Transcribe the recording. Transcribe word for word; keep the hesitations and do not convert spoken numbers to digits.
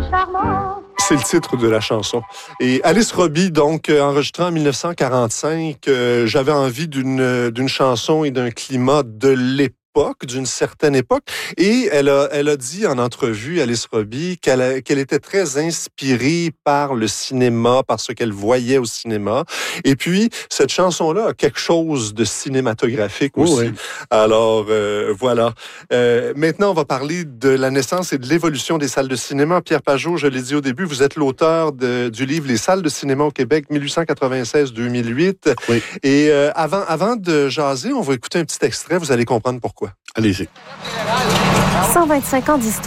charmant. C'est le titre de la chanson. Et Alice Robbie, donc, euh, enregistrée en dix-neuf cent quarante-cinq, euh, j'avais envie d'une, d'une chanson et d'un climat de l'époque, d'une certaine époque. Et elle a, elle a dit en entrevue, Alice Robbie, qu'elle, a, qu'elle était très inspirée par le cinéma, par ce qu'elle voyait au cinéma. Et puis, cette chanson-là a quelque chose de cinématographique aussi. Oh oui. Alors, euh, voilà. Euh, maintenant, on va parler de la naissance et de l'évolution des salles de cinéma. Pierre Pajot, je l'ai dit au début, vous êtes l'auteur de, du livre « Les salles de cinéma au Québec, dix-huit cent quatre-vingt-seize à deux mille huit ». Oui. Et euh, avant, avant de jaser, on va écouter un petit extrait. Vous allez comprendre pourquoi. Allez-y. cent vingt-cinq ans d'histoire.